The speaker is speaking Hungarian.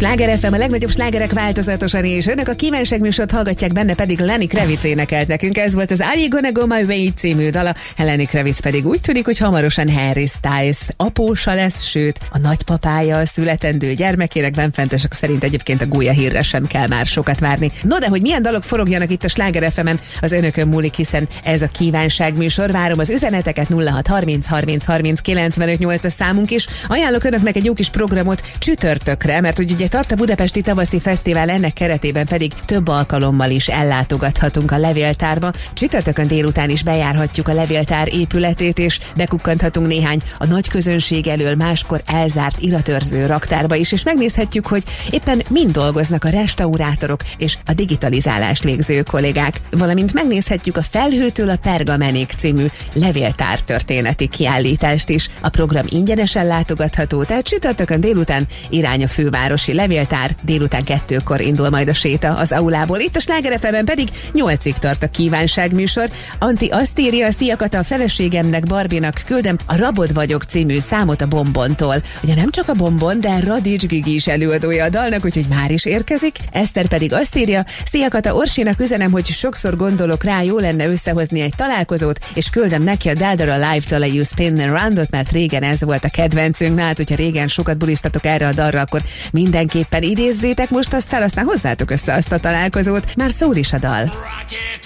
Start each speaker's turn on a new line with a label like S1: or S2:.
S1: Sláger FM, a legnagyobb slágerek változatosan, és önök a kívánság műsort hallgatják, benne pedig Lenny Kravitz énekelt nekünk. Ez volt az Are You Gonna Go My Way című dala. Lenny Kravitz pedig úgy tűnik, hogy hamarosan Harry Styles apósa lesz, sőt a nagypapája a születendő gyermekének. Benfentesek szerint egyébként a gólya hírre sem kell már sokat várni. No, de hogy milyen dalok forogjanak itt a Sláger FM-en, az önökön múlik, hiszen ez a kívánság műsor. Várom az üzeneteket, 0630 30 30 95 8 a számunk is. Ajánlok önöknek egy jó kis programot csütörtökre, mert hogy ugye tart a Budapesti Tavaszi Fesztivál, ennek keretében pedig több alkalommal is ellátogathatunk a levéltárba. Csütörtökön délután is bejárhatjuk a levéltár épületét, és bekukkanthatunk néhány a nagy közönség elől máskor elzárt iratőrző raktárba is, és megnézhetjük, hogy éppen mind dolgoznak a restaurátorok és a digitalizálást végző kollégák. Valamint megnézhetjük a Felhőtől a Pergamenig című levéltár történeti kiállítást is. A program ingyenesen látogatható, tehát csütörtökön délután irány a fővárosi levéltár, délután 2-kor indul majd a séta az aulából. Itt a Sláger FM-ben pedig 8-ig tart a kívánság műsor. Anti azt írja, Sziakata, a feleségemnek, Barbinak küldem a Rabod vagyok című számot a Bombontól. Ugye nem csak a Bombon, de Radics Gigi is előadója a dalnak, úgyhogy már is érkezik. Eszter pedig azt írja, Sziakata, Orsinak üzenem, hogy sokszor gondolok rá, jó lenne összehozni egy találkozót, és küldem neki a Daldara Live-tól a You Spin Around-ot, mert régen ez volt a kedvencünk. Na hát, hogyha régen sokat bulisztatok erre a dalra, akkor mindenképpen idézzétek most azt fel, aztán hozzátok össze azt a találkozót. Már szól is a dal.